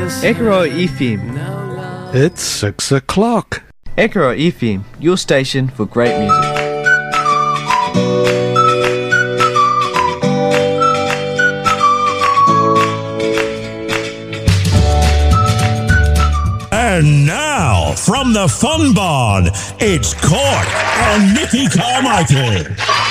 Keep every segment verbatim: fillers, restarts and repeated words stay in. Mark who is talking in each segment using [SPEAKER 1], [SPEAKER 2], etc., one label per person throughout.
[SPEAKER 1] Ekro F M.
[SPEAKER 2] It's six o'clock.
[SPEAKER 1] Ekro F M, your station for great music.
[SPEAKER 3] And now, from the Fun Barn, it's Court and Mickey Carmichael.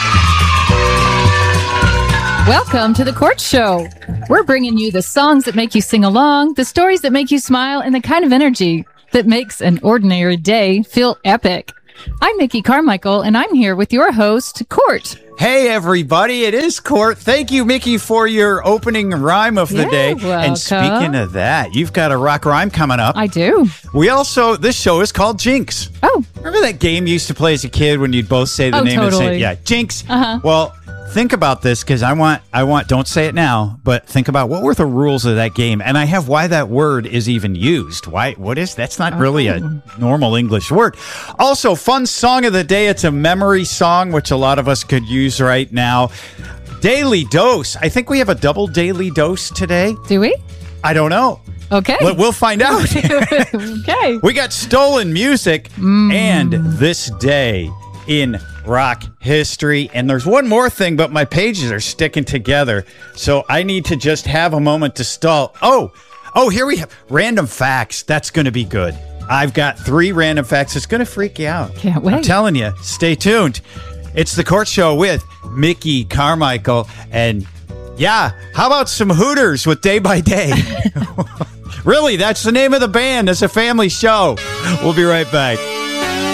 [SPEAKER 4] Welcome to the Court Show. We're bringing you the songs that make you sing along, the stories that make you smile, and the kind of energy that makes an ordinary day feel epic. I'm Mickey Carmichael, and I'm here with your host, Court.
[SPEAKER 5] Hey, everybody. It is Court. Thank you, Mickey, for your opening rhyme of the
[SPEAKER 4] Yeah,
[SPEAKER 5] day.
[SPEAKER 4] welcome.
[SPEAKER 5] And speaking of that, you've got a rock rhyme coming up.
[SPEAKER 4] I do.
[SPEAKER 5] We also, this show is called Jinx.
[SPEAKER 4] Oh.
[SPEAKER 5] Remember that game you used to play as a kid when you'd both say the
[SPEAKER 4] Oh,
[SPEAKER 5] name of the
[SPEAKER 4] totally.
[SPEAKER 5] same? Yeah, Jinx.
[SPEAKER 4] Uh-huh.
[SPEAKER 5] Well, think about this, because I want, I want, don't say it now, but think about what were the rules of that game. And I have why that word is even used. Why, what is, that's not really a normal English word. Also, fun song of the day. It's a memory song, which a lot of us could use right now. Daily Dose. I think we have a double daily dose today.
[SPEAKER 4] Do we?
[SPEAKER 5] I don't know.
[SPEAKER 4] Okay.
[SPEAKER 5] But we'll find out.
[SPEAKER 4] Okay.
[SPEAKER 5] We got stolen music
[SPEAKER 4] Mm.
[SPEAKER 5] and this day in rock history. And there's one more thing, but my pages are sticking together. So I need to just have a moment to stall. Oh, oh, here we have random facts. That's going to be good. I've got three random facts. It's going to freak you out.
[SPEAKER 4] Can't wait.
[SPEAKER 5] I'm telling you, stay tuned. It's the Court Show with Mickey Carmichael. And yeah, how about some Hooters with Day by Day? Really, that's the name of the band. It's a family show. We'll be right back.